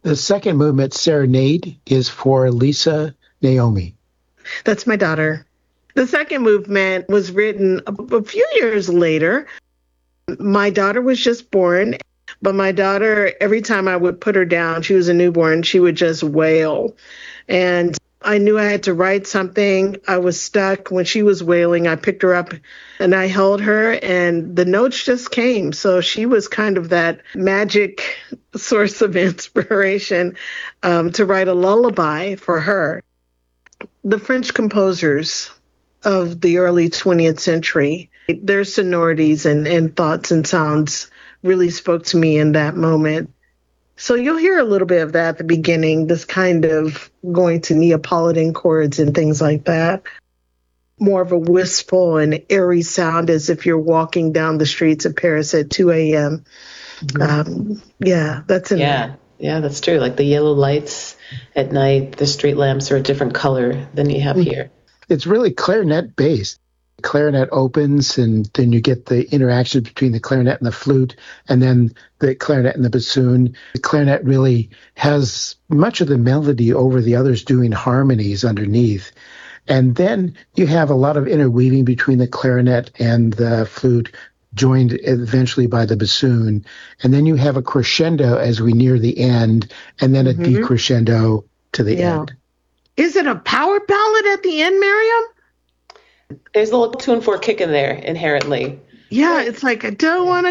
The second movement, Serenade, is for Lisa Naomi. That's my daughter. The second movement was written a few years later. My daughter was just born, but my daughter, every time I would put her down, she was a newborn, she would just wail. And I knew I had to write something. I was stuck. When she was wailing, I picked her up and I held her, and the notes just came. So she was kind of that magic source of inspiration to write a lullaby for her. The French composers of the early 20th century, their sonorities and thoughts and sounds really spoke to me in that moment. So you'll hear a little bit of that at the beginning, this kind of going to Neapolitan chords and things like that. More of a wistful and airy sound as if you're walking down the streets of Paris at 2 a.m. That's in there. Yeah, that's true. Like the yellow lights at night, the street lamps are a different color than you have here. It's really clarinet based. Clarinet opens, and then you get the interaction between the clarinet and the flute, and then the clarinet and the bassoon. The clarinet really has much of the melody over the others doing harmonies underneath. And then you have a lot of interweaving between the clarinet and the flute, joined eventually by the bassoon. And then you have a crescendo as we near the end, and then a decrescendo to the end. Is it a power ballad at the end, Miriam? There's a little 2 and 4 kick in there inherently. Yeah, it's like, I don't want